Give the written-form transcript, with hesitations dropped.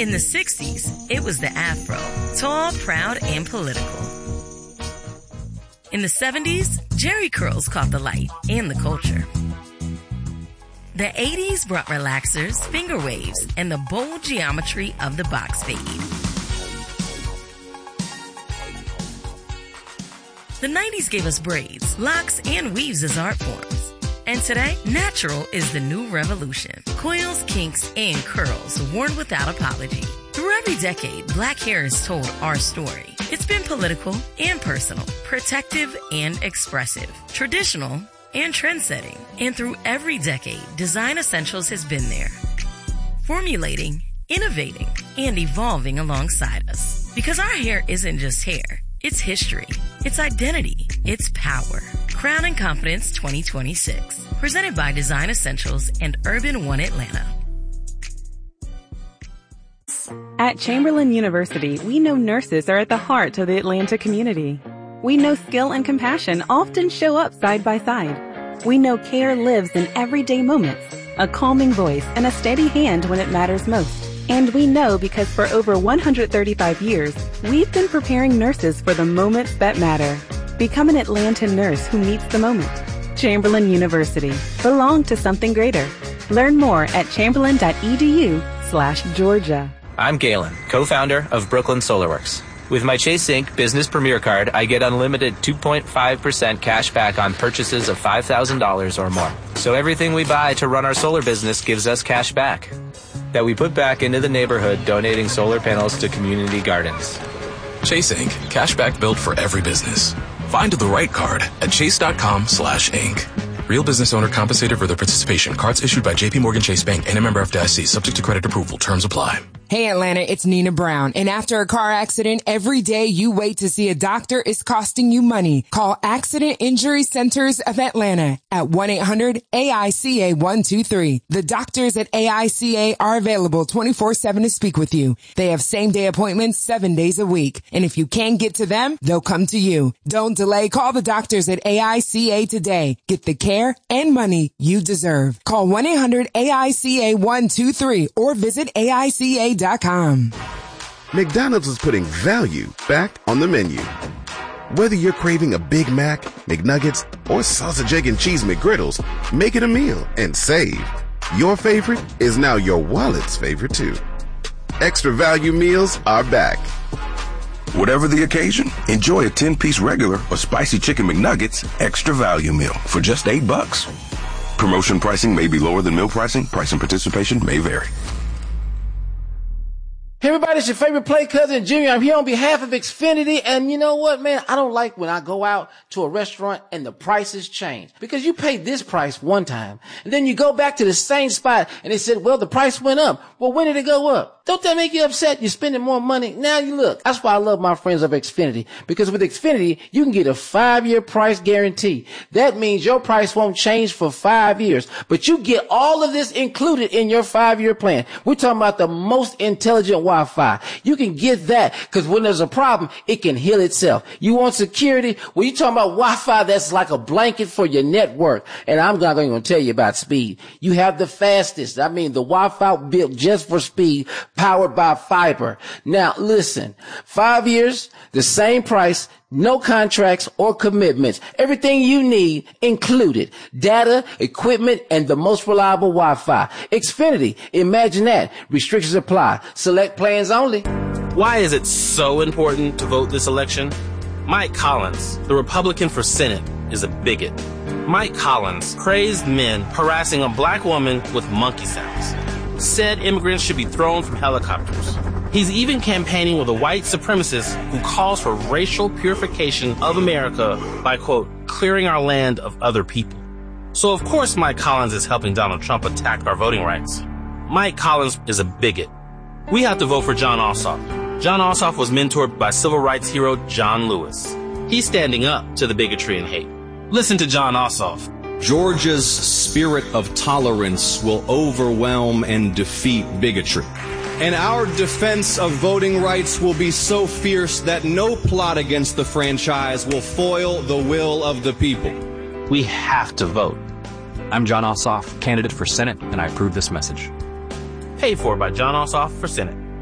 In the 60s, it was the afro, tall, proud, and political. In the 70s, Jerry curls caught the light and the culture. The 80s brought relaxers, finger waves, and the bold geometry of the box fade. The 90s gave us braids, locks, and weaves as art forms. And today, natural is the new revolution. Coils, kinks, and curls worn without apology. Through every decade, black hair has told our story. It's been political and personal, protective and expressive, traditional and trend-setting. And through every decade, Design Essentials has been there, formulating, innovating, and evolving alongside us. Because our hair isn't just hair. It's history. It's identity. It's power. Crown and Confidence 2026. Presented by Design Essentials and Urban One Atlanta. At Chamberlain University, we know nurses are at the heart of the Atlanta community. We know skill and compassion often show up side by side. We know care lives in everyday moments, a calming voice and a steady hand when it matters most. And we know because for over 135 years, we've been preparing nurses for the moments that matter. Become an Atlanta nurse who meets the moment. Chamberlain University. Belong to something greater. Learn more at chamberlain.edu/Georgia. I'm Galen, co-founder of Brooklyn SolarWorks. With my Chase Inc. Business Premier Card, I get unlimited 2.5% cash back on purchases of $5,000 or more. So everything we buy to run our solar business gives us cash back that we put back into the neighborhood, donating solar panels to community gardens. Chase Inc. Cashback built for every business. Find the right card at chase.com/inc. Real business owner compensated for their participation. Cards issued by JP Morgan Chase Bank and a member FDIC. Subject to credit approval. Terms apply. Hey Atlanta, it's Nina Brown. And after a car accident, every day you wait to see a doctor is costing you money. Call Accident Injury Centers of Atlanta at 1-800-AICA-123. The doctors at AICA are available 24/7 to speak with you. They have same-day appointments 7 days a week. And if you can't get to them, they'll come to you. Don't delay. Call the doctors at AICA today. Get the care and money you deserve. Call 1-800-AICA-123 or visit AICA.com. McDonald's is putting value back on the menu. Whether you're craving a Big Mac, McNuggets, or sausage, egg, and cheese McGriddles, make it a meal and save. Your favorite is now your wallet's favorite too. Extra value meals are back. Whatever the occasion, enjoy a 10-piece regular or spicy chicken McNuggets extra value meal for just $8. Promotion pricing may be lower than meal pricing. Price and participation may vary. Hey everybody, it's your favorite play cousin Jimmy. I'm here on behalf of Xfinity, and you know what, man? I don't like when I go out to a restaurant and the prices change. Because you paid this price one time, and then you go back to the same spot, and they said, well, the price went up. Well, when did it go up? Don't that make you upset? You're spending more money. Now you look. That's why I love my friends of Xfinity. Because with Xfinity, you can get a 5-year price guarantee. That means your price won't change for 5 years. But you get all of this included in your 5-year plan. We're talking about the most intelligent Wi-Fi. You can get that because when there's a problem, it can heal itself. You want security? Well, you're talking about Wi-Fi that's like a blanket for your network. And I'm not going to tell you about speed. You have the fastest. I mean, the Wi-Fi built just for speed, powered by fiber. Now, listen, 5 years, the same price, no contracts or commitments. Everything you need included. Data, equipment, and the most reliable Wi-Fi. Xfinity, imagine that. Restrictions apply. Select plans only. Why is it so important to vote this election? Mike Collins, the Republican for Senate, is a bigot. Mike Collins praised men harassing a black woman with monkey sounds. Said immigrants should be thrown from helicopters. He's even campaigning with a white supremacist who calls for racial purification of America by, quote, clearing our land of other people. So of course Mike Collins is helping Donald Trump attack our voting rights. Mike Collins is a bigot. We have to vote for Jon Ossoff. Jon Ossoff was mentored by civil rights hero John Lewis. He's standing up to the bigotry and hate. Listen to Jon Ossoff. Georgia's spirit of tolerance will overwhelm and defeat bigotry. And our defense of voting rights will be so fierce that no plot against the franchise will foil the will of the people. We have to vote. I'm Jon Ossoff, candidate for Senate, and I approve this message. Paid for by Jon Ossoff for Senate.